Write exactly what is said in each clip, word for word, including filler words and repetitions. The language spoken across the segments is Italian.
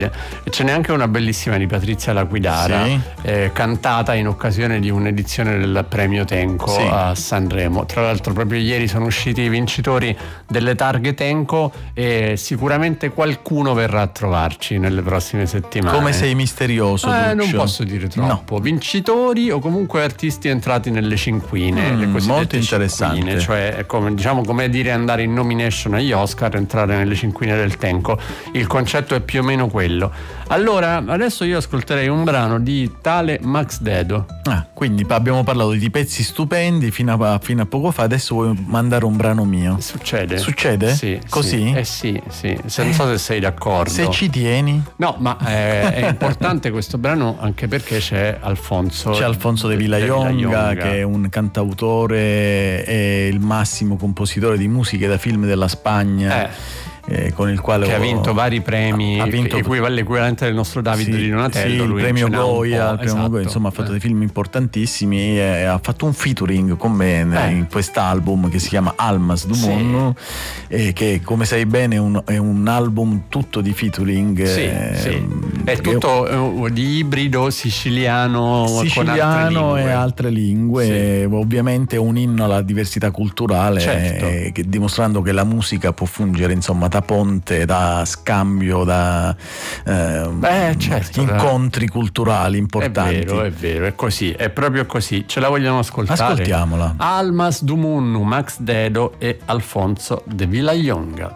E ce n'è anche una bellissima di Patrizia Laquidara, sì. eh, cantata in occasione di un'edizione del premio Tenco, sì, a Sanremo. Tra l'altro proprio ieri sono usciti i vincitori delle targhe Tenco e sicuramente qualcuno verrà a trovarci nelle prossime settimane. Come sei misterioso, eh, non Duccio. posso dire troppo. No. Vincitori o comunque artisti entrati nelle cinquine, mm, le cosiddette molto interessante. cinquine, cioè è come, diciamo, come dire andare in nomination agli Oscar, entrare nelle cinquine del Tenco. Il concetto è più o meno quello. Allora, adesso io ascolterei un brano di tale Max Dedo. Ah, quindi abbiamo parlato di pezzi stupendi fino a, fino a poco fa, adesso vuoi mandare un brano mio? Succede. Succede? Sì. Così? Sì. Eh sì, sì. Se, non so se sei d'accordo. Se ci tieni. No, ma eh, è importante questo brano anche perché c'è Alfonso. C'è Alfonso de Villayonga, de Villayonga, che è un cantautore e il massimo compositore di musiche da film della Spagna. Eh. Eh, con il quale che ho, ha vinto vari premi, ha vinto l'equivalente del nostro David sì, di Donatello, sì, lui il premio Goya, il premio esatto. Goya, insomma ha fatto eh. dei film importantissimi e ha fatto un featuring con me eh. in quest'album che si chiama Almas du Mundo, sì, e che come sai bene è un, è un album tutto di featuring, sì, eh, sì. È tutto io, di ibrido siciliano, siciliano con altre lingue. e altre lingue, sì, ovviamente un inno alla diversità culturale, certo, eh, che, dimostrando che la musica può fungere insomma da ponte, da scambio, da eh, Beh, certo, incontri da... culturali importanti. È vero, è vero, è così, è proprio così. Ce la vogliamo ascoltare? Ascoltiamola. Almas du Munnu, Max Dedo e Alfonso de Villayonga.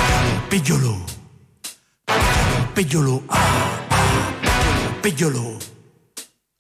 Píllolo, píllolo, ah, ah, píllolo.